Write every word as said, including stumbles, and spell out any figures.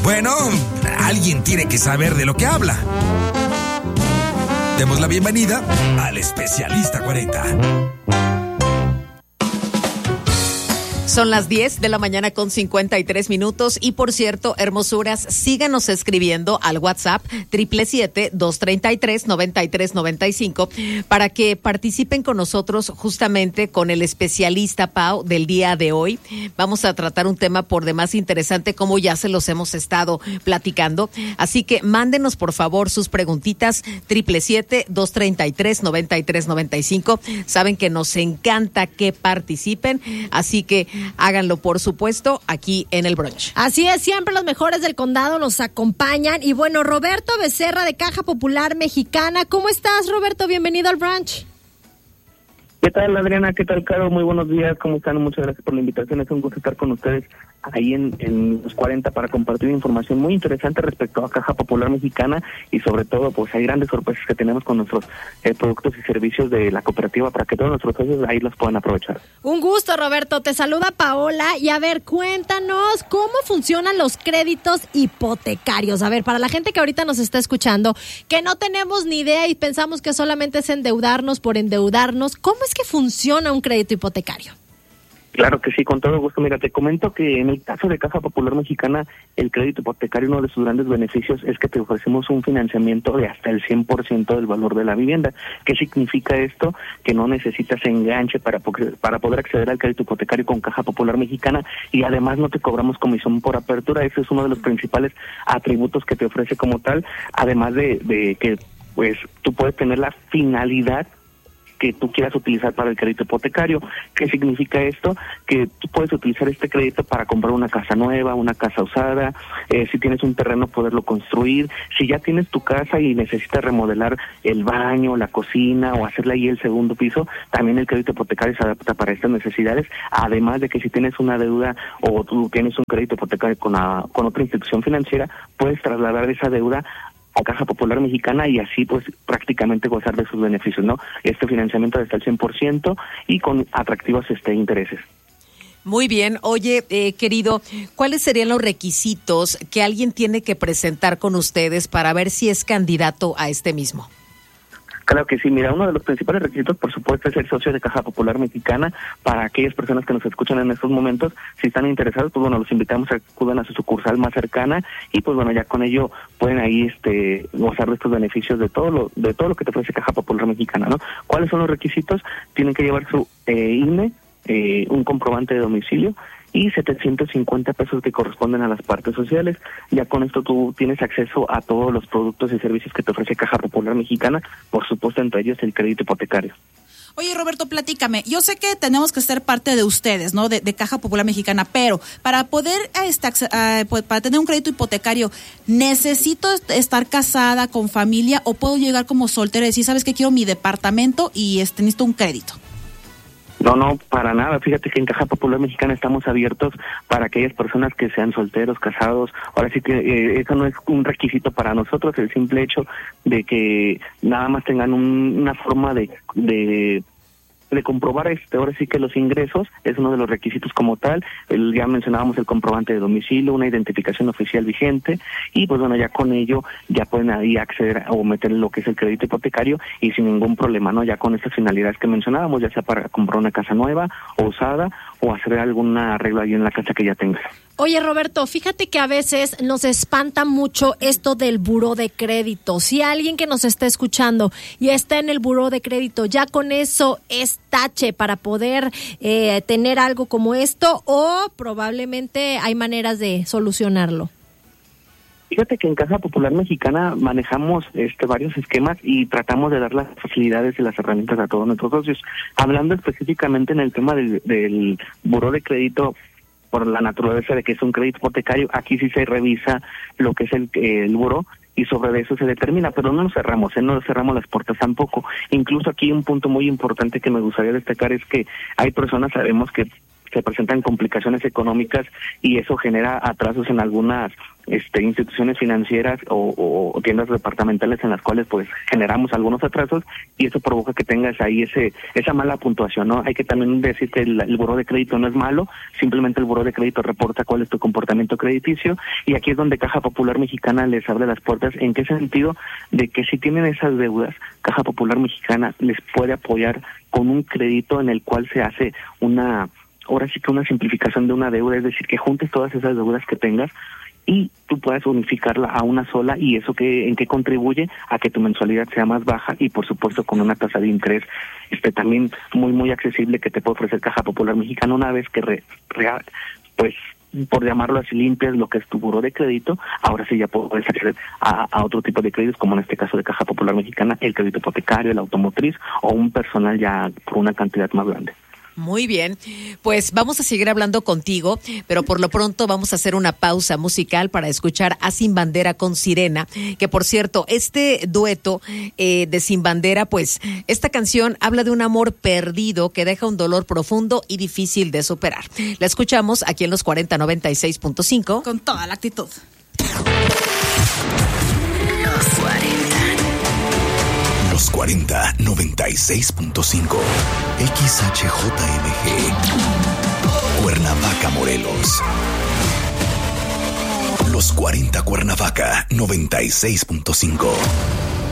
Bueno, alguien tiene que saber de lo que habla. Demos la bienvenida al Especialista cuarenta. Son las diez de la mañana con cincuenta y tres minutos y, por cierto, hermosuras, síganos escribiendo al WhatsApp siete siete siete, dos tres tres, nueve tres nueve cinco para que participen con nosotros justamente con el especialista Pau del día de hoy. Vamos a tratar un tema por demás interesante, como ya se los hemos estado platicando. Así que mándenos, por favor, sus preguntitas siete siete siete, dos tres tres, nueve tres nueve cinco. Saben que nos encanta que participen, así que háganlo, por supuesto, aquí en el brunch. Así es, siempre los mejores del condado nos acompañan. Y bueno, Roberto Becerra de Caja Popular Mexicana. ¿Cómo estás, Roberto? Bienvenido al brunch. ¿Qué tal, Adriana? ¿Qué tal, Caro? Muy buenos días. ¿Cómo están? Muchas gracias por la invitación. Es un gusto estar con ustedes ahí en, en los cuarenta para compartir información muy interesante respecto a Caja Popular Mexicana y sobre todo, pues hay grandes sorpresas que tenemos con nuestros eh, productos y servicios de la cooperativa para que todos nuestros socios ahí los puedan aprovechar. Un gusto, Roberto. Te saluda Paola y a ver, cuéntanos cómo funcionan los créditos hipotecarios. A ver, para la gente que ahorita nos está escuchando, que no tenemos ni idea y pensamos que solamente es endeudarnos por endeudarnos, ¿cómo es que funciona un crédito hipotecario? Claro que sí, con todo gusto. Mira, te comento que en el caso de Caja Popular Mexicana, el crédito hipotecario, uno de sus grandes beneficios es que te ofrecemos un financiamiento de hasta el cien por ciento del valor de la vivienda. ¿Qué significa esto? Que no necesitas enganche para, para poder acceder al crédito hipotecario con Caja Popular Mexicana y además no te cobramos comisión por apertura. Ese es uno de los principales atributos que te ofrece como tal, además de, de que pues tú puedes tener la finalidad que tú quieras utilizar para el crédito hipotecario. ¿Qué significa esto? Que tú puedes utilizar este crédito para comprar una casa nueva, una casa usada, eh, si tienes un terreno poderlo construir, si ya tienes tu casa y necesitas remodelar el baño, la cocina o hacerle ahí el segundo piso, también el crédito hipotecario se adapta para estas necesidades, además de que si tienes una deuda o tú tienes un crédito hipotecario con, la, con otra institución financiera, puedes trasladar esa deuda a Caja Popular Mexicana y así pues prácticamente gozar de sus beneficios, ¿no? Este financiamiento hasta el cien por ciento y con atractivos este intereses. Muy bien. Oye, eh, querido, ¿cuáles serían los requisitos que alguien tiene que presentar con ustedes para ver si es candidato a este mismo? Claro que sí, mira, uno de los principales requisitos, por supuesto, es ser socio de Caja Popular Mexicana. Para aquellas personas que nos escuchan en estos momentos, si están interesados, pues bueno, los invitamos a que acudan a su sucursal más cercana y pues bueno, ya con ello pueden ahí este gozar de estos beneficios de todo lo de todo lo que te ofrece Caja Popular Mexicana, ¿no? ¿Cuáles son los requisitos? Tienen que llevar su eh, I N E, eh, un comprobante de domicilio y setecientos cincuenta pesos que corresponden a las partes sociales. Ya con esto tú tienes acceso a todos los productos y servicios que te ofrece Caja Popular Mexicana, por supuesto entre ellos el crédito hipotecario. Oye, Roberto, platícame. Yo sé que tenemos que ser parte de ustedes, ¿no? De, de Caja Popular Mexicana, pero para poder este, uh, pues, para tener un crédito hipotecario, ¿necesito estar casada con familia o puedo llegar como soltera y decir, sabes que quiero mi departamento y este, necesito un crédito? No, no, para nada. Fíjate que en Caja Popular Mexicana estamos abiertos para aquellas personas que sean solteros, casados. Ahora sí que eh, eso no es un requisito para nosotros, el simple hecho de que nada más tengan un, una forma de, de de comprobar este ahora sí que los ingresos es uno de los requisitos como tal. El, ya mencionábamos el comprobante de domicilio, una identificación oficial vigente y pues bueno, ya con ello ya pueden ahí acceder o meter lo que es el crédito hipotecario y sin ningún problema, ¿no? Ya con estas finalidades que mencionábamos, ya sea para comprar una casa nueva o usada o hacer algún arreglo ahí en la casa que ya tengas. Oye, Roberto, fíjate que a veces nos espanta mucho esto del buró de crédito. Si alguien que nos está escuchando y está en el buró de crédito, ya con eso es tache para poder eh, tener algo como esto o probablemente hay maneras de solucionarlo. Fíjate que en Caja Popular Mexicana manejamos este varios esquemas y tratamos de dar las facilidades y las herramientas a todos nuestros socios. Hablando específicamente en el tema del, del buró de crédito, por la naturaleza de que es un crédito hipotecario, aquí sí se revisa lo que es el, el buró y sobre eso se determina, pero no nos cerramos, ¿eh? no nos cerramos las puertas tampoco. Incluso aquí un punto muy importante que me gustaría destacar es que hay personas, sabemos que se presentan complicaciones económicas y eso genera atrasos en algunas este, instituciones financieras o, o tiendas departamentales en las cuales pues generamos algunos atrasos y eso provoca que tengas ahí ese esa mala puntuación, ¿no? Hay que también decir que el, el buró de crédito no es malo, simplemente el buró de crédito reporta cuál es tu comportamiento crediticio y aquí es donde Caja Popular Mexicana les abre las puertas. ¿En qué sentido? De que si tienen esas deudas, Caja Popular Mexicana les puede apoyar con un crédito en el cual se hace una, ahora sí que una simplificación de una deuda, es decir, que juntes todas esas deudas que tengas y tú puedas unificarla a una sola y eso que en qué contribuye a que tu mensualidad sea más baja y por supuesto con una tasa de interés este también muy muy accesible que te puede ofrecer Caja Popular Mexicana una vez que re, re, pues por llamarlo así limpias lo que es tu buró de crédito, ahora sí ya puedes acceder a, a otro tipo de créditos como en este caso de Caja Popular Mexicana, el crédito hipotecario, el automotriz o un personal ya por una cantidad más grande. Muy bien, pues vamos a seguir hablando contigo, pero por lo pronto vamos a hacer una pausa musical para escuchar a Sin Bandera con Sirena, que por cierto, este dueto eh, de Sin Bandera, pues esta canción habla de un amor perdido que deja un dolor profundo y difícil de superar. La escuchamos aquí en los cuarenta noventa y seis punto cinco. Con toda la actitud. Los cuarenta noventa y seis punto cinco. X H J M G. Cuernavaca, Morelos. Los cuarenta Cuernavaca noventa y seis punto cinco.